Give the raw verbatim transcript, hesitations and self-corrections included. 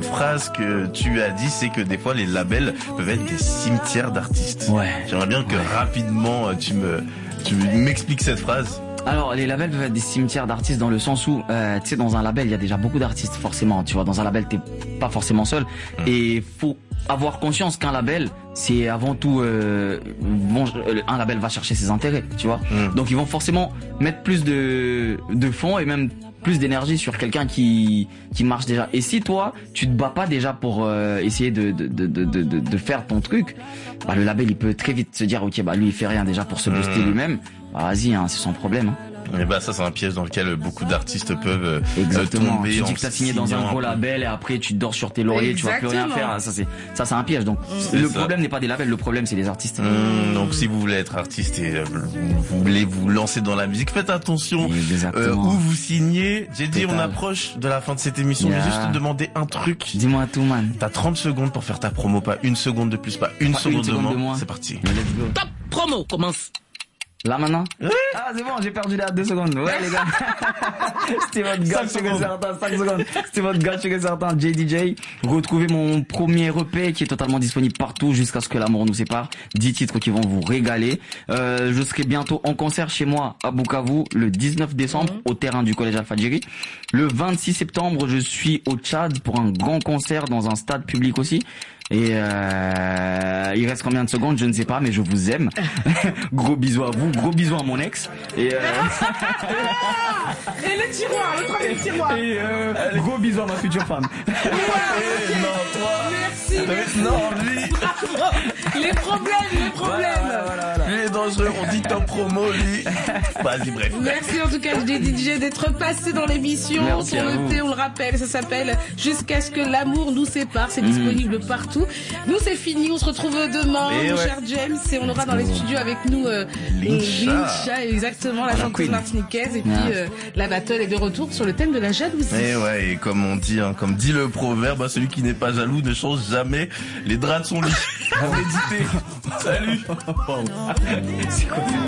phrase que tu as dit, c'est que des fois les labels peuvent être des cimetières d'artistes. Ouais. J'aimerais bien que ouais. rapidement tu me tu m'expliques cette phrase. Alors, les labels peuvent être des cimetières d'artistes dans le sens où, euh, tu sais, dans un label, il y a déjà beaucoup d'artistes, forcément. Tu vois, dans un label, t'es pas forcément seul. Mmh. Et faut avoir conscience qu'un label, c'est avant tout, euh, bon, un label va chercher ses intérêts, tu vois. Mmh. Donc, ils vont forcément mettre plus de, de fonds et même plus d'énergie sur quelqu'un qui, qui marche déjà. Et si toi, tu te bats pas déjà pour euh, essayer de, de, de, de, de, de faire ton truc, bah, le label, il peut très vite se dire, ok, bah, lui, il fait rien déjà pour se booster mmh. lui-même. Bah, vas-y, hein, c'est son problème. Hein. Et bah ça c'est un piège dans lequel beaucoup d'artistes peuvent Exactement. tomber. Tu dis que t'as signé dans un gros label et après tu dors sur tes lauriers, Exactement. Tu vas plus rien faire. Ça c'est ça c'est un piège. Donc c'est le ça. problème n'est pas des labels, le problème c'est les artistes. Mmh, donc si vous voulez être artiste et euh, vous voulez vous lancer dans la musique, faites attention euh, où vous signez. J'ai dit on approche de la fin de cette émission. Yeah. Je vais juste te demander un truc. Dis-moi tout man. T'as trente secondes pour faire ta promo, pas une seconde de plus, pas une, pas seconde, une seconde de de moins. C'est parti. Let's go. Top promo commence. Là maintenant ouais. Ah c'est bon, j'ai perdu là deux secondes. Ouais les gars. C'était votre gars, je suis que certain, cinq secondes. C'était votre gars, je suis que certain, J D J. Retrouvez mon premier E P qui est totalement disponible partout jusqu'à ce que l'amour nous sépare. dix titres qui vont vous régaler. Euh, je serai bientôt en concert chez moi à Bukavu le dix-neuf décembre mmh. au terrain du collège Alfadjiri. Le vingt-six septembre, je suis au Tchad pour un grand concert dans un stade public aussi. Et euh, il reste combien de secondes, je ne sais pas, mais je vous aime. Gros bisous à vous, gros bisous à mon ex. Et, euh... et le tiroir, le premier tiroir. Et euh, gros bisous à ma future femme. Ouais, okay. Non, toi. Merci, merci. Non, lui. Les problèmes, les problèmes. Voilà, voilà, voilà. Lui est dangereux, on dit top promo, lui. Vas-y, bref. Merci en tout cas, J D J, d'être passé dans l'émission. Merci Son E P, on le rappelle, ça s'appelle Jusqu'à ce que l'amour nous sépare. C'est mmh. disponible partout. Nous, c'est fini. On se retrouve demain, et mon ouais. cher James. Et on aura dans les studios avec nous euh, Lincha, exactement, la chanteuse martiniquaise. Et puis, yeah. euh, la battle est de retour sur le thème de la jalousie. Et ouais, et comme on dit, hein, comme dit le proverbe, hein, celui qui n'est pas jaloux ne change jamais les draps de son lit. À méditer. Salut. C'est quoi